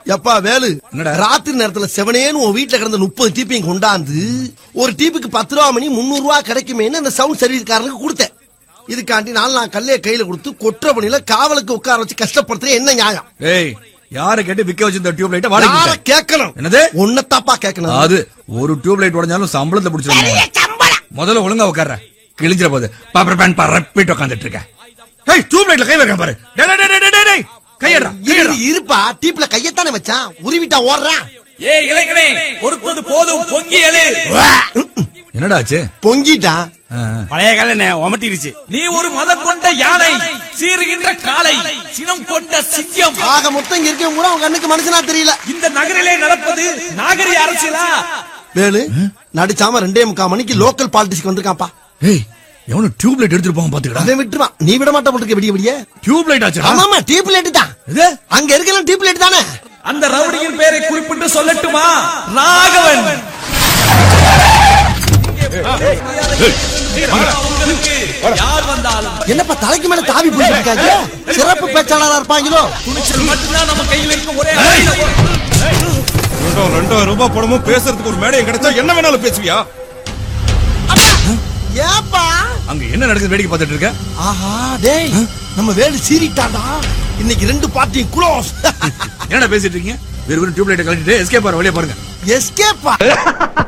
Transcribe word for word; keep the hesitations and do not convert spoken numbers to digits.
எப்பா வேலு, ராத்திரி நேரத்துல செவனேன்னு உன் வீட்டுல கிடந்த முப்பது டீப்பையும் கொண்டாந்து ஒரு டீப்புக்கு பத்து ரூபா மணி முன்னூறு ரூபா கிடைக்குமேன்னு அந்த சவுண்ட் சர்வீஸ் காரனுக்கு கொடுத்தேன். இதுக்காண்டி நாலு நான் கல்லைய கையில கொடுத்து கொற்ற பணியில காவலுக்கு உட்கார வச்சு கஷ்டப்படுத்துற என்ன நியாயம்? ஏய், யார கேட்டு விக்க வச்சிருந்த டியூப் லைட்ட வாடகை கேட்கணும்? என்னது ஒன்னத்தாப்பா கேட்கணும்? அது ஒரு டியூப் லைட் உடைஞ்சாலும் சம்பளத்தை பிடிச்சிருவாங்க. முதல்ல ஒழுங்கா உட்கார, கிழிஞ்சிர போது பாப்பர் பேன் பரப்பிட்டு உட்காந்துட்டு இருக்க. ஏய், டியூப் லைட்ல கை வைக்க பாரு. டேய் டேய் டேய் டேய் டேய் கையடா. இருப்பா, டீப்ல கையத்தானே வச்சான், உருவிட்டா ஓடுறான். ஏய் இளைஞனே, பொறுத்தது போதும், பொங்கி எழு. என்னடா ஆச்சு? பொங்கிட்டா. பழைய கால ஒமட்டிருச்சு. நீ ஒரு மதம் கொண்ட யானை, சீறுகின்ற காளை, சினம் கொண்ட சிங்கம். ஆக மொத்தம் இங்க இருக்கவங்க கூட உங்க கண்ணுக்கு மனுஷனா தெரியல. இந்த நகரிலே நடப்பது நாகரிக அரசியலா? வேலு, நடிச்சாம ரெண்டே முக்கால் மணிக்கு லோக்கல் பாலிடிக்ஸ்க்கு வந்திருக்கான்ப்பா. ஏய், எவனும் டியூப் லைட் எடுத்துட்டு போவான் பாத்துக்கடா. அதை விட்டுருவான், நீ விட மாட்ட போட்டுக்க. விடிய விடிய டியூப் லைட் ஆச்சு. ஆமாமா, டியூப் லைட் தான். அங்க இருக்கலாம் டியூப் லைட் தானே. அந்த ரவுடியின் பேரை குறிப்பிட்டு சொல்லட்டுமா? ராகவன். யார் வந்தாலும் என்னப்பா தலைக்கு மேல தாவி போயிருக்காங்க? சிறப்பு பேச்சாளரா இருப்பாங்களோ? துணிச்சல் மட்டும்தான் நம்ம கையில் இருக்கும் ஒரே. ரெண்டாயிரம் ரூபாய் பணமும் பேசுறதுக்கு ஒரு மேடையை கிடைச்சா என்ன வேணாலும் பேசுவியா? ஏப்பா அங்க என்ன நடக்குது வேடிக்கை பார்த்துட்டு இருக்க? ஆஹா, டேய் நம்ம வேலு சீறிட்டாடா. இன்னைக்கு ரெண்டு பார்ட்டியும் க்ளோஸ். என்னடா பேசிட்டு இருக்கீங்க? வெறும் டியூப் லைட்டை கழட்டிட்டு எஸ்கேப் ஆற வழியா பாருங்க. எஸ்கேப்பா?